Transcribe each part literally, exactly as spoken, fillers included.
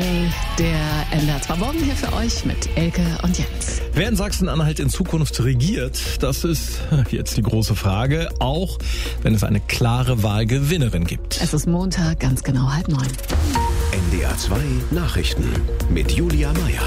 Morgen, der N D R zwei Morgen hier für euch mit Elke und Jens. Wer in Sachsen-Anhalt in Zukunft regiert, das ist jetzt die große Frage, auch wenn es eine klare Wahlgewinnerin gibt. Es ist Montag, ganz genau halb neun. N D R zwei Nachrichten mit Julia Meyer.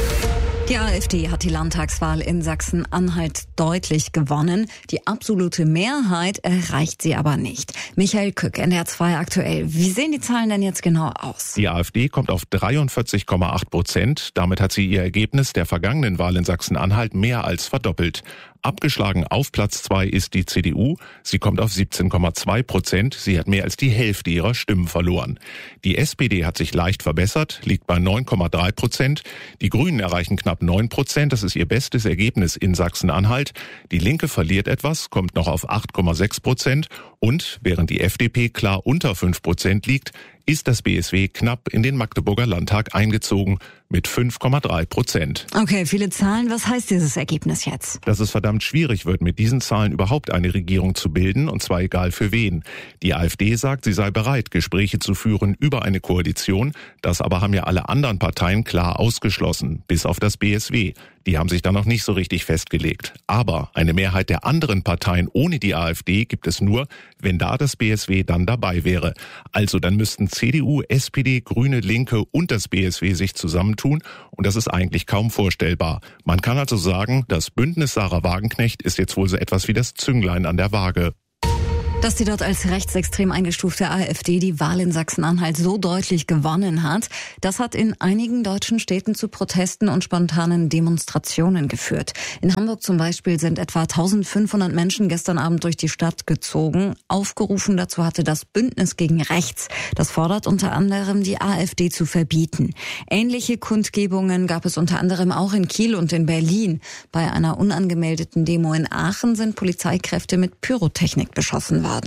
Die AfD hat die Landtagswahl in Sachsen-Anhalt deutlich gewonnen. Die absolute Mehrheit erreicht sie aber nicht. Michael Kück, N D R zwei aktuell. Wie sehen die Zahlen denn jetzt genau aus? Die AfD kommt auf dreiundvierzig Komma acht Prozent. Damit hat sie ihr Ergebnis der vergangenen Wahl in Sachsen-Anhalt mehr als verdoppelt. Abgeschlagen auf Platz zwei ist die C D U. Sie kommt auf siebzehn Komma zwei Prozent. Sie hat mehr als die Hälfte ihrer Stimmen verloren. Die S P D hat sich leicht verbessert, liegt bei neun Komma drei Prozent. Die Grünen erreichen knapp neun Prozent. Das ist ihr bestes Ergebnis in Sachsen-Anhalt. Die Linke verliert etwas, kommt noch auf acht Komma sechs Prozent. Und während die F D P klar unter fünf Prozent liegt, ist das B S W knapp in den Magdeburger Landtag eingezogen mit fünf Komma drei Prozent. Okay, viele Zahlen. Was heißt dieses Ergebnis jetzt? Dass es verdammt schwierig wird, mit diesen Zahlen überhaupt eine Regierung zu bilden, und zwar egal für wen. Die AfD sagt, sie sei bereit, Gespräche zu führen über eine Koalition. Das aber haben ja alle anderen Parteien klar ausgeschlossen, bis auf das B S W. Die haben sich da noch nicht so richtig festgelegt. Aber eine Mehrheit der anderen Parteien ohne die AfD gibt es nur, wenn da das B S W dann dabei wäre. Also dann müssten C D U, S P D, Grüne, Linke und das B S W sich zusammentun, und das ist eigentlich kaum vorstellbar. Man kann also sagen, das Bündnis Sarah Wagenknecht ist jetzt wohl so etwas wie das Zünglein an der Waage. Dass die dort als rechtsextrem eingestufte AfD die Wahl in Sachsen-Anhalt so deutlich gewonnen hat, das hat in einigen deutschen Städten zu Protesten und spontanen Demonstrationen geführt. In Hamburg zum Beispiel sind etwa eintausendfünfhundert Menschen gestern Abend durch die Stadt gezogen. Aufgerufen dazu hatte das Bündnis gegen Rechts. Das fordert unter anderem, die AfD zu verbieten. Ähnliche Kundgebungen gab es unter anderem auch in Kiel und in Berlin. Bei einer unangemeldeten Demo in Aachen sind Polizeikräfte mit Pyrotechnik beschossen worden.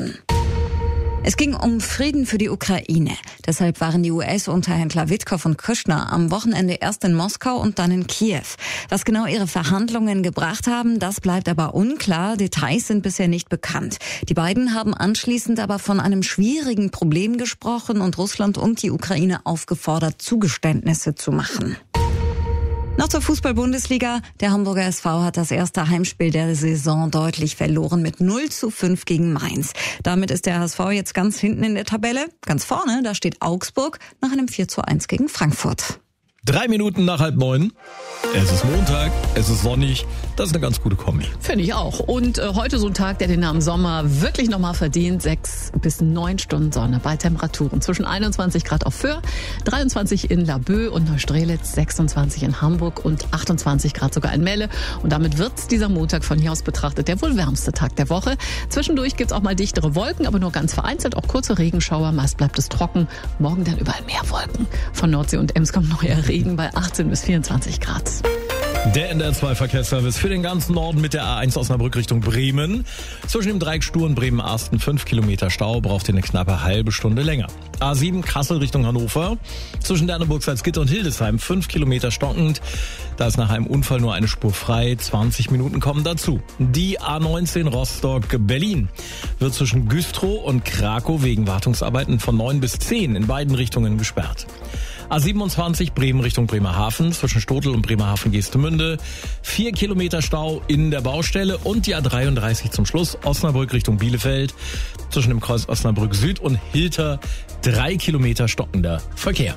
Es ging um Frieden für die Ukraine. Deshalb waren die U S-Unterhändler Witkow und Kushner am Wochenende erst in Moskau und dann in Kiew. Was genau ihre Verhandlungen gebracht haben, das bleibt aber unklar. Details sind bisher nicht bekannt. Die beiden haben anschließend aber von einem schwierigen Problem gesprochen und Russland und die Ukraine aufgefordert, Zugeständnisse zu machen. Noch zur Fußball-Bundesliga. Der Hamburger S V hat das erste Heimspiel der Saison deutlich verloren mit null zu fünf gegen Mainz. Damit ist der H S V jetzt ganz hinten in der Tabelle. Ganz vorne, da steht Augsburg nach einem vier zu eins gegen Frankfurt. Drei Minuten nach halb neun. Es ist Montag, es ist sonnig. Das ist eine ganz gute Kombi. Finde ich auch. Und äh, heute so ein Tag, der den Namen Sommer wirklich nochmal verdient. Sechs bis neun Stunden Sonne bei Temperaturen zwischen einundzwanzig Grad auf Föhr, dreiundzwanzig in Laboe und Neustrelitz, sechsundzwanzig in Hamburg und achtundzwanzig Grad sogar in Melle. Und damit wird dieser Montag von hier aus betrachtet der wohl wärmste Tag der Woche. Zwischendurch gibt's auch mal dichtere Wolken, aber nur ganz vereinzelt, auch kurze Regenschauer. Meist bleibt es trocken. Morgen dann überall mehr Wolken. Von Nordsee und Ems kommt neuer Regen bei achtzehn bis vierundzwanzig Grad. Der N D R zwei Verkehrsservice für den ganzen Norden mit der A eins Osnabrück Richtung Bremen. Zwischen dem Dreieck Stur und Bremen-Arsten fünf Kilometer Stau, braucht ihr eine knappe halbe Stunde länger. A sieben Kassel Richtung Hannover. Zwischen Derneburg, Salzgitter und Hildesheim fünf Kilometer stockend. Da ist nach einem Unfall nur eine Spur frei. zwanzig Minuten kommen dazu. Die A neunzehn Rostock-Berlin wird zwischen Güstrow und Krakow wegen Wartungsarbeiten von neun bis zehn in beiden Richtungen gesperrt. A siebenundzwanzig Bremen Richtung Bremerhaven, zwischen Stotel und Bremerhaven-Geestemünde. Vier Kilometer Stau in der Baustelle. Und die A dreiunddreißig zum Schluss, Osnabrück Richtung Bielefeld. Zwischen dem Kreuz Osnabrück Süd und Hilter drei Kilometer stockender Verkehr.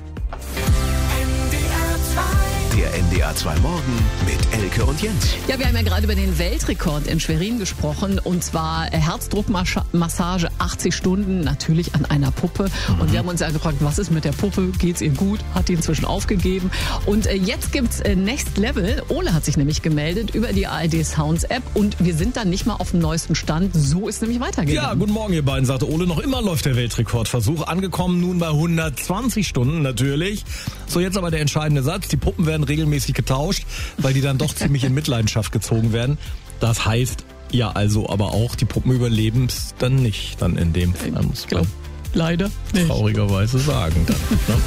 Der N D R zwei Morgen mit Elke und Jens. Ja, wir haben ja gerade über den Weltrekord in Schwerin gesprochen, und zwar Herzdruckmassage achtzig Stunden, natürlich an einer Puppe. Mhm. Und wir haben uns ja gefragt, was ist mit der Puppe? Geht's ihr gut? Hat die inzwischen aufgegeben? Und äh, jetzt gibt's äh, Next Level. Ole hat sich nämlich gemeldet über die A R D Sounds App, und wir sind dann nicht mal auf dem neuesten Stand. So ist nämlich weitergegangen. Ja, guten Morgen ihr beiden, sagte Ole. Noch immer läuft der Weltrekordversuch. Angekommen nun bei hundertzwanzig Stunden natürlich. So, jetzt aber der entscheidende Satz. Die Puppen werden regelmäßig getauscht, weil die dann doch ziemlich in Mitleidenschaft gezogen werden. Das heißt ja also aber auch, die Puppen überleben es dann nicht, dann in dem Fall, muss man leider nicht. traurigerweise sagen. Dann, ne?